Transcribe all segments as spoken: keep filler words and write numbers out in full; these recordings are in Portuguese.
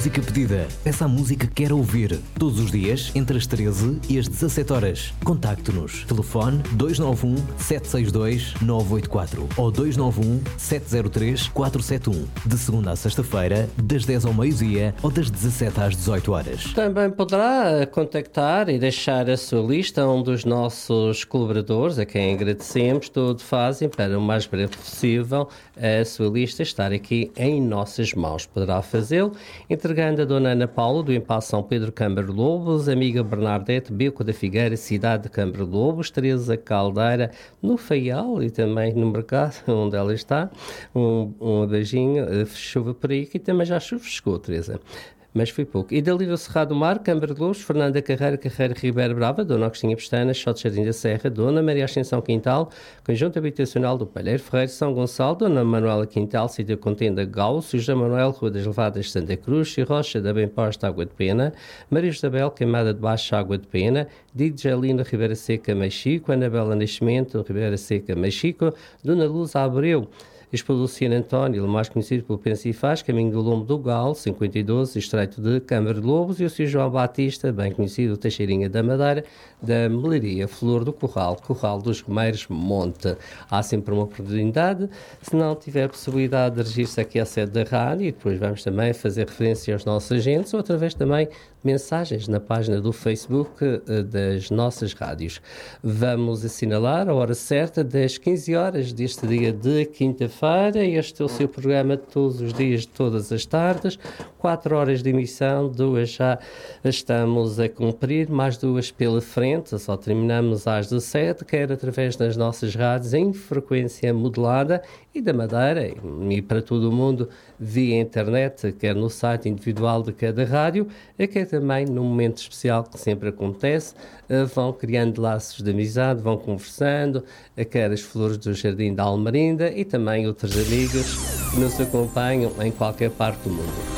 Música Pedida. Peça a música que quer ouvir. Todos os dias, entre as treze e as dezassete horas. Contacte-nos. Telefone dois nove um, sete seis dois, nove oito quatro ou dois nove um, sete zero três, quatro sete um. De segunda a sexta-feira, das dez ao meio-dia ou das dezassete às dezoito horas. Também poderá contactar e deixar a sua lista a um dos nossos colaboradores, a quem agradecemos. Tudo fazem para o mais breve possível a sua lista estar aqui em nossas mãos. Poderá fazê-lo entregando a Dona Ana Paula, do Impasse São Pedro Câmara Lobos, amiga Bernardete, Beco da Figueira, cidade de Câmara Lobos, Teresa Caldeira, no Faial e também no mercado onde ela está. Um, um beijinho, chuva por aí, que também já chuvescou, Teresa. Mas foi pouco. E da Lívia Cerrado do Mar, Câmara de Lobos, Fernanda Carreira, Carreira Ribeiro Brava, Dona Agostinha Pestana, Xote Jardim da Serra, Dona Maria Ascensão Quintal, Conjunto Habitacional do Palheiro Ferreiro, São Gonçalo, Dona Manuela Quintal, Sítio Contenda Gausso, José Manuel, Rua das Levadas, Santa Cruz, Rocha da Bem Posta, Água de Pena, Maria Isabel, Queimada de Baixo, Água de Pena, Dido Gelina, Ribeira Seca, Machico, Anabela Nascimento, Ribeira Seca, Machico, Dona Luz Abreu, Expo Luciano António, mais conhecido pelo Pensa e Faz, Caminho do Lombo do Galo, cinquenta e doze, Estreito de Câmara de Lobos, e o senhor João Batista, bem conhecido, Teixeirinha da Madeira, da Melaria, Flor do Corral, Corral dos Romeiros, Monte. Há sempre uma oportunidade, se não tiver possibilidade de registrar-se aqui à sede da rádio, e depois vamos também fazer referência aos nossos agentes, ou através também mensagens na página do Facebook das nossas rádios. Vamos assinalar a hora certa das quinze horas deste dia de quinta-feira. Este é o seu programa de todos os dias, de todas as tardes. Quatro horas de emissão, duas já estamos a cumprir, mais duas pela frente. Só terminamos às dezessete, quer através das nossas rádios em frequência modulada e da Madeira, e para todo o mundo via internet, quer no site individual de cada rádio, quer também no momento especial que sempre acontece, vão criando laços de amizade, vão conversando, quer as flores do Jardim da Almerinda e também outros amigos que nos acompanham em qualquer parte do mundo.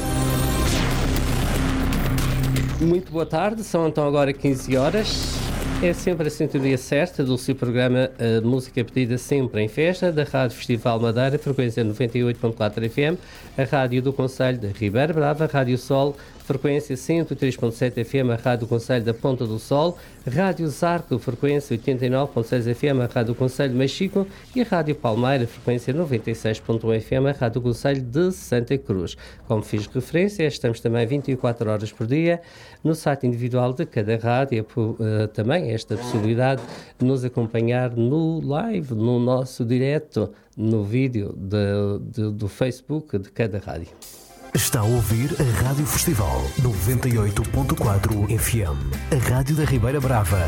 Muito boa tarde, são então agora quinze horas. É sempre a sintonia certa do seu programa a Música Pedida Sempre em Festa, da Rádio Festival Madeira, frequência noventa e oito ponto quatro F M, a Rádio do Concelho de Ribeira Brava, Rádio Sol, frequência cento e três ponto sete F M, a Rádio do Concelho da Ponta do Sol, Rádio Zarco, frequência oitenta e nove ponto seis F M, a Rádio do Concelho de Machico, e a Rádio Palmeira, frequência noventa e seis ponto um F M, a Rádio do Concelho de Santa Cruz. Como fiz referência, estamos também vinte e quatro horas por dia no site individual de cada rádio, uh, também esta possibilidade de nos acompanhar no live, no nosso direto, no vídeo de, de, do Facebook de cada rádio. Está a ouvir a Rádio Festival noventa e oito ponto quatro F M, a Rádio da Ribeira Brava.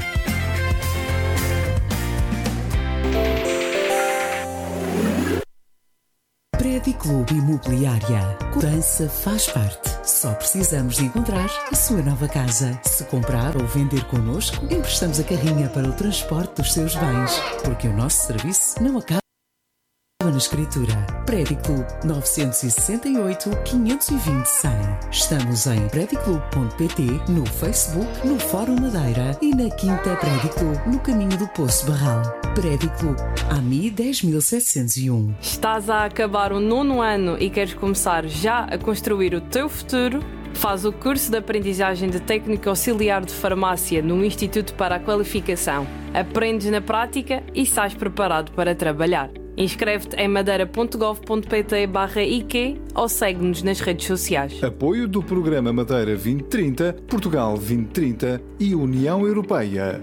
Prédio Clube Imobiliária. Mudança faz parte. Só precisamos de encontrar a sua nova casa. Se comprar ou vender connosco, emprestamos a carrinha para o transporte dos seus bens, porque o nosso serviço não acaba na escritura. Prédio Clube nove seis oito, quinhentos e vinte, cem. Estamos em prédio clube ponto pt, no Facebook, no Fórum Madeira e na Quinta Prédio Clube, no caminho do Poço Barral. Prédio Clube, A M I dez mil setecentos e um. Estás a acabar o nono ano e queres começar já a construir o teu futuro? Faz o curso de aprendizagem de técnico auxiliar de farmácia no Instituto para a Qualificação. Aprendes na prática e sais preparado para trabalhar. Inscreve-te em madeira ponto gov ponto pt barra I Q ou segue-nos nas redes sociais. Apoio do Programa Madeira vinte trinta, Portugal vinte trinta e União Europeia.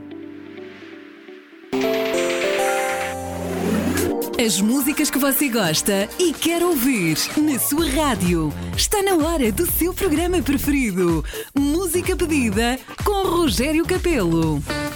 As músicas que você gosta e quer ouvir na sua rádio. Está na hora do seu programa preferido. Música Pedida com Rogério Capelo.